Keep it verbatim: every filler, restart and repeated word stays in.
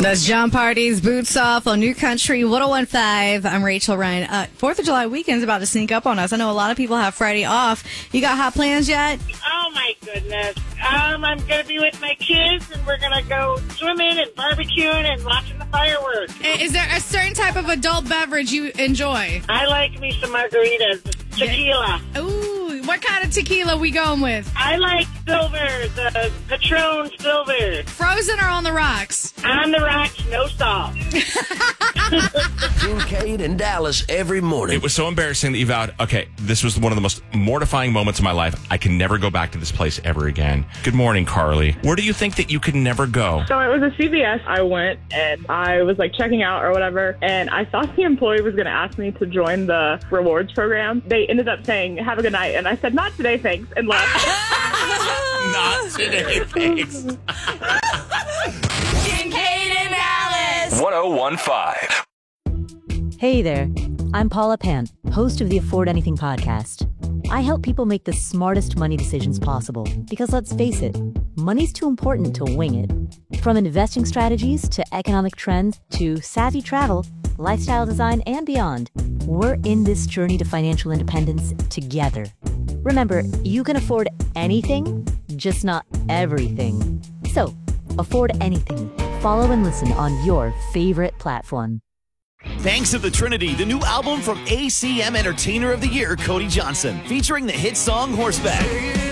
That's John Party's Boots Off on New Country one oh one point five. I'm Rachel Ryan. Uh, Fourth of July weekend's about to sneak up on us. I know a lot of people have Friday off. You got hot plans yet? Oh, my goodness. Um, I'm going to be with my kids, and we're going to go swimming and barbecuing and watching the fireworks. Is there a certain type of adult beverage you enjoy? I like me some margaritas. Tequila. Ooh, what kind of tequila we going with? I like silver, the Patron silver. Frozen or on the rocks? On the rocks, no salt. Kincaid and Dallas every morning. It was so embarrassing that you vowed, okay, this was one of the most mortifying moments of my life. I can never go back to this place ever again. Good morning, Carly. Where do you think that you could never go? So it was a C V S. I went and I was like checking out or whatever, and I thought the employee was going to ask me to join the rewards program. They ended up saying, have a good night, and I said, not today, thanks, and left. Not today, thanks. Kincaid and Dallas. one oh one point five. Hey there, I'm Paula Pant, host of the Afford Anything podcast. I help people make the smartest money decisions possible because, let's face it, money's too important to wing it. From investing strategies to economic trends to savvy travel, lifestyle design, and beyond, we're in this journey to financial independence together. Remember, you can afford anything, just not everything. So, afford anything. Follow and listen on your favorite platform. Banks of the Trinity, the new album from A C M Entertainer of the Year, Cody Johnson, featuring the hit song Horseback.